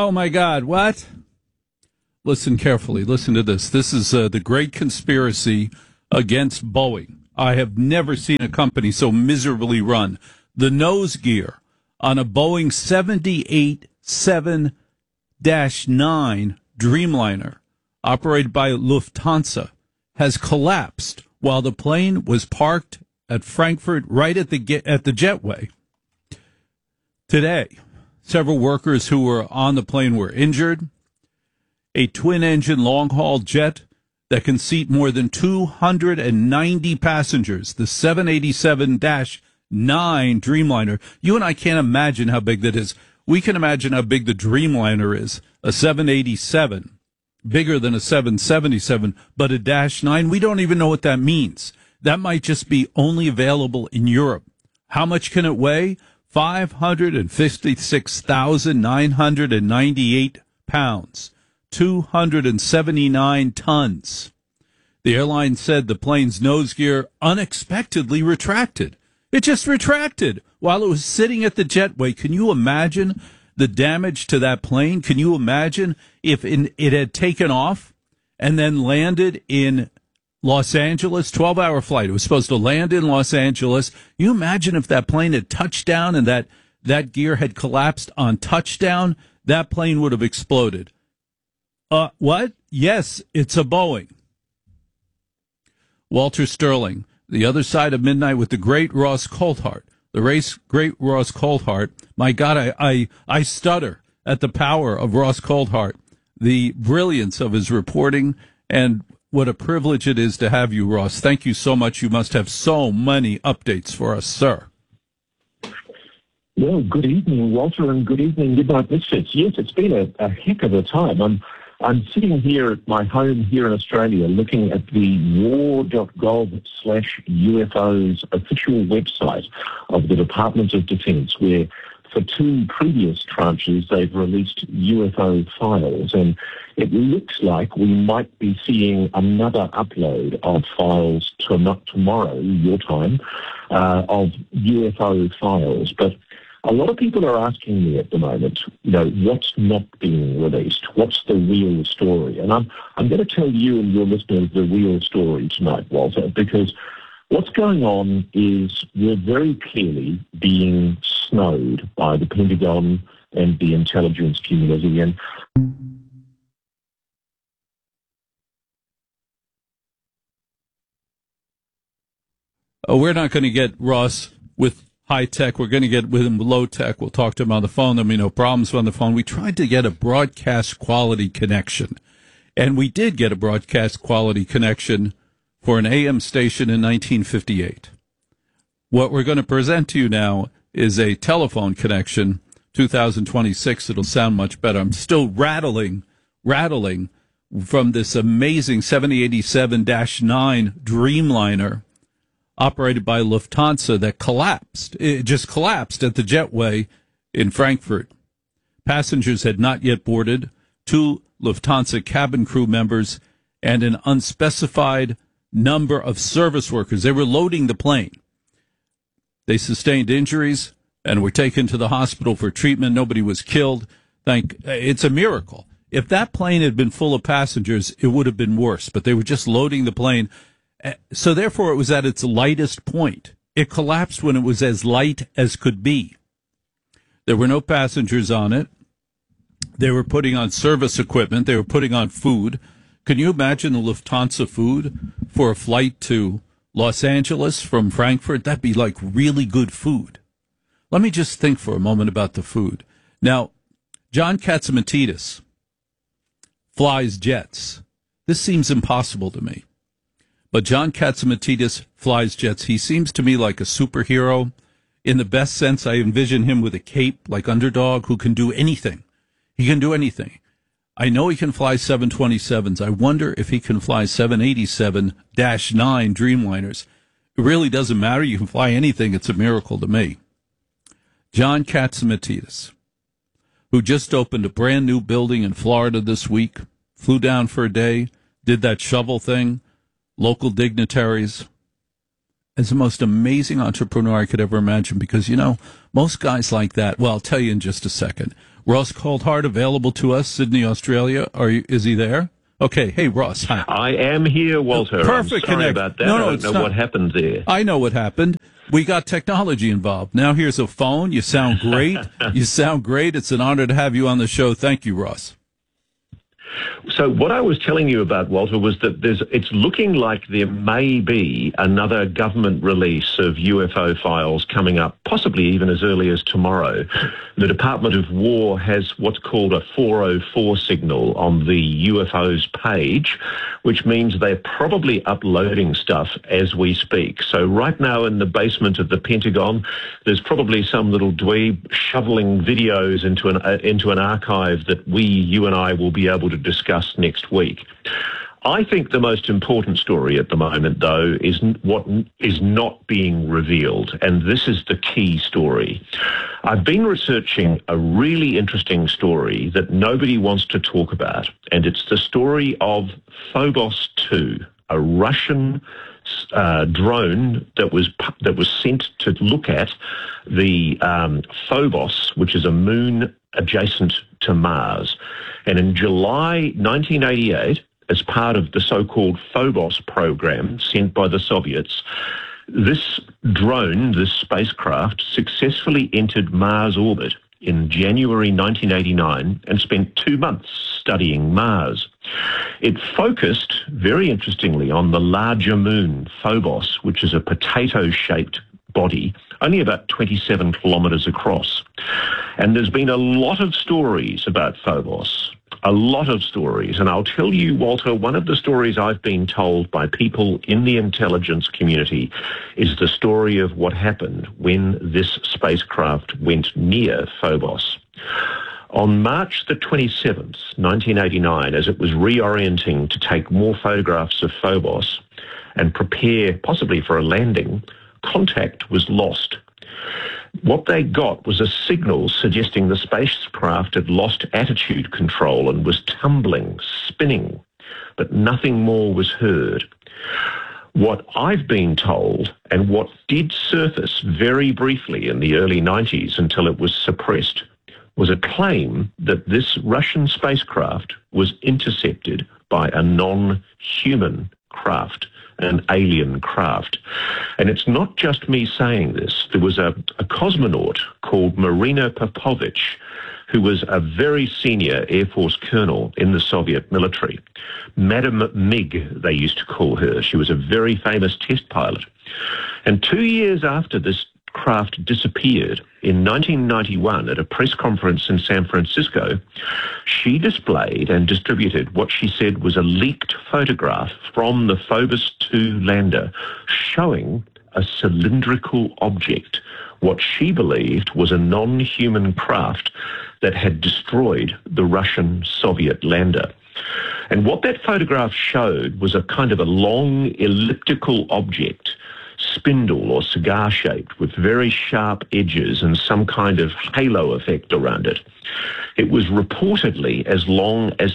Oh, my God, what? Listen carefully. Listen to this. This is the great conspiracy against Boeing. I have never seen a company so miserably run. The nose gear on a Boeing 787-9 Dreamliner operated by Lufthansa has collapsed while the plane was parked at Frankfurt right at the jetway. Today, several workers who were on the plane were injured. A twin-engine long-haul jet that can seat more than 290 passengers, the 787-9 Dreamliner. You and I can't imagine how big that is. We can imagine how big the Dreamliner is, a 787, bigger than a 777, but a -9, we don't even know what that means. That might just be only available in Europe. How much can it weigh? 556,998 pounds, 279 tons. The airline said the plane's nose gear unexpectedly retracted. It just retracted while it was sitting at the jetway. Can you imagine the damage to that plane? Can you imagine if it had taken off and then landed in Los Angeles, 12-hour flight. It was supposed to land in Los Angeles. You imagine if that plane had touched down and that gear had collapsed on touchdown, that plane would have exploded. What? Yes, it's a Boeing. Walter Sterling, The Other Side of Midnight with the great Ross Coulthart. Great Ross Coulthart. My God, I stutter at the power of Ross Coulthart, the brilliance of his reporting, and what a privilege it is to have you, Ross. Thank you so much. You must have so many updates for us, sir. Well, good evening, Walter, and good evening, Midnight Misfits. Yes, it's been a heck of a time. I'm sitting here at my home here in Australia looking at the war.gov/UFOs official website of the Department of Defense, where for two previous tranches they've released UFO files, and it looks like we might be seeing another upload of files tomorrow, your time, of UFO files. But a lot of people are asking me at the moment, what's not being released? What's the real story? And I'm going to tell you and your listeners the real story tonight, Walter, because what's going on is we're very clearly being snowed by the Pentagon and the intelligence community. And we're not going to get Ross with high tech. We're going to get with him low tech. We'll talk to him on the phone. There'll be no problems on the phone. We tried to get a broadcast quality connection, and we did get a broadcast quality connection for an AM station in 1958. What we're going to present to you now is a telephone connection, 2026. It'll sound much better. I'm still rattling from this amazing 787-9 Dreamliner operated by Lufthansa that collapsed. It just collapsed at the jetway in Frankfurt. Passengers had not yet boarded, 2 Lufthansa cabin crew members, and an unspecified number of service workers. They were loading the plane. They sustained injuries and were taken to the hospital for treatment. Nobody was killed. It's a miracle. If that plane had been full of passengers, it would have been worse, but they were just loading the plane. So therefore, it was at its lightest point. It collapsed when it was as light as could be. There were no passengers on it. They were putting on service equipment. They were putting on food. Can you imagine the Lufthansa food for a flight to Los Angeles from Frankfurt? That'd be like really good food. Let me just think for a moment about the food. Now, John Catsimatidis flies jets. This seems impossible to me. But John Catsimatidis flies jets. He seems to me like a superhero. In the best sense, I envision him with a cape, like Underdog, who can do anything. He can do anything. I know he can fly 727s. I wonder if he can fly 787-9 Dreamliners. It really doesn't matter. You can fly anything. It's a miracle to me. John Catsimatidis, who just opened a brand new building in Florida this week, flew down for a day, did that shovel thing, local dignitaries, as the most amazing entrepreneur I could ever imagine, because, most guys like that, well, I'll tell you in just a second. Ross Coulthart available to us, Sydney, Australia. Is he there? Okay. Hey, Ross. Hi. I am here, Walter. Perfect I'm sorry connect. about that. No, I don't it's know not. what happened there. I know what happened. We got technology involved. Now here's a phone. You sound great. You sound great. It's an honor to have you on the show. Thank you, Ross. So what I was telling you about, Walter, was that it's looking like there may be another government release of UFO files coming up, possibly even as early as tomorrow. The Department of War has what's called a 404 signal on the UFOs page, which means they're probably uploading stuff as we speak. So right now in the basement of the Pentagon, there's probably some little dweeb shoveling videos into an archive that you and I will be able to discuss next week. I think the most important story at the moment, though, is what is not being revealed, and this is the key story. I've been researching a really interesting story that nobody wants to talk about, and it's the story of Phobos 2, a Russian drone that was sent to look at the Phobos, which is a moon adjacent to Mars. And in July 1988, as part of the so-called Phobos program sent by the Soviets, this drone, this spacecraft, successfully entered Mars orbit in January 1989 and spent 2 months studying Mars. It focused, very interestingly, on the larger moon, Phobos, which is a potato-shaped body, only about 27 kilometres across. And there's been a lot of stories about Phobos, a lot of stories. And I'll tell you, Walter, one of the stories I've been told by people in the intelligence community is the story of what happened when this spacecraft went near Phobos. On March the 27th, 1989, as it was reorienting to take more photographs of Phobos and prepare possibly for a landing, contact was lost. What they got was a signal suggesting the spacecraft had lost attitude control and was tumbling, spinning, but nothing more was heard. What I've been told, and what did surface very briefly in the early 90s until it was suppressed, was a claim that this Russian spacecraft was intercepted by a non-human craft, an alien craft. And it's not just me saying this. There was a cosmonaut called Marina Popovich, who was a very senior Air Force colonel in the Soviet military. Madame Mig, they used to call her. She was a very famous test pilot. And 2 years after this craft disappeared, in 1991 at a press conference in San Francisco, she displayed and distributed what she said was a leaked photograph from the Phobos 2 lander showing a cylindrical object, what she believed was a non-human craft that had destroyed the Russian Soviet lander. And what that photograph showed was a kind of a long elliptical object, spindle or cigar-shaped, with very sharp edges and some kind of halo effect around it. It was reportedly as long as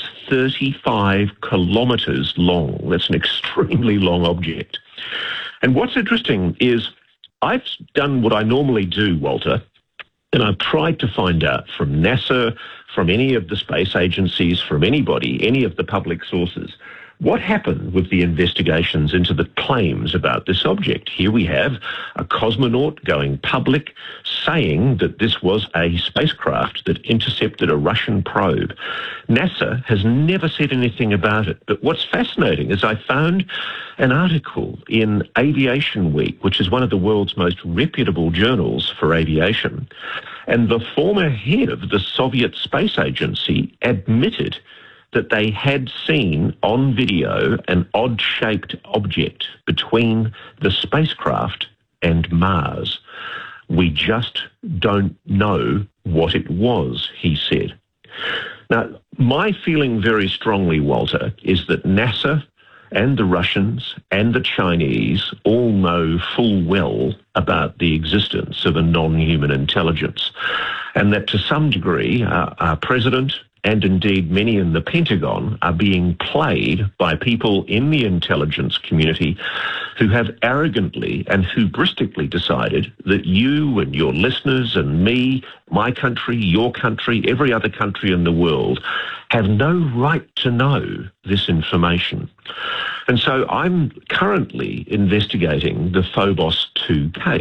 35 kilometres long. That's an extremely long object. And what's interesting is I've done what I normally do, Walter, and I've tried to find out from NASA, from any of the space agencies, from anybody, any of the public sources, what happened with the investigations into the claims about this object? Here we have a cosmonaut going public saying that this was a spacecraft that intercepted a Russian probe. NASA has never said anything about it. But what's fascinating is I found an article in Aviation Week, which is one of the world's most reputable journals for aviation. And the former head of the Soviet Space Agency admitted that they had seen on video an odd-shaped object between the spacecraft and Mars. We just don't know what it was, he said. Now, my feeling very strongly, Walter, is that NASA and the Russians and the Chinese all know full well about the existence of a non-human intelligence, and that to some degree our president and indeed many in the Pentagon, are being played by people in the intelligence community who have arrogantly and hubristically decided that you and your listeners and me, my country, your country, every other country in the world have no right to know this information. And so I'm currently investigating the Phobos 2 case.